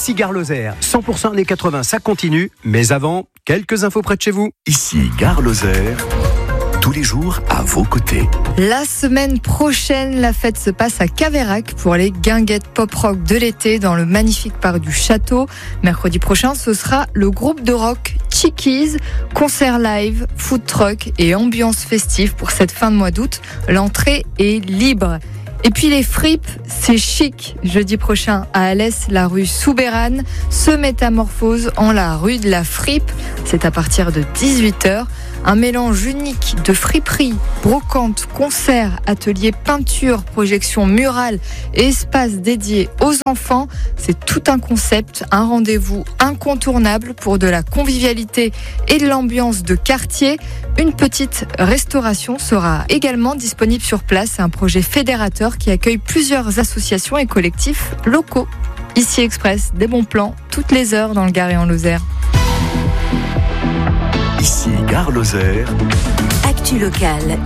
Ici Gare Lozère, 100% années 80, ça continue. Mais avant, quelques infos près de chez vous. Ici Gare Lozère, tous les jours à vos côtés. La semaine prochaine, la fête se passe à Caveyrac pour les guinguettes pop-rock de l'été dans le magnifique parc du château. Mercredi prochain, ce sera le groupe de rock Chickies, concert live, food truck et ambiance festive pour cette fin de mois d'août. L'entrée est libre. Et puis les fripes, c'est chic. Jeudi prochain à Alès, la rue Soubérane se métamorphose en la rue de la fripe. C'est à partir de 18h. Un mélange unique de friperie, brocante, concerts, ateliers peinture, projections murales et espaces dédiés aux enfants. C'est tout un concept, un rendez-vous incontournable pour de la convivialité et de l'ambiance de quartier. Une petite restauration sera également disponible sur place. C'est un projet fédérateur qui accueille plusieurs associations et collectifs locaux. Ici Express, des bons plans toutes les heures dans le Gard et en Lozère. Ici Gare Lozère. Actu locale.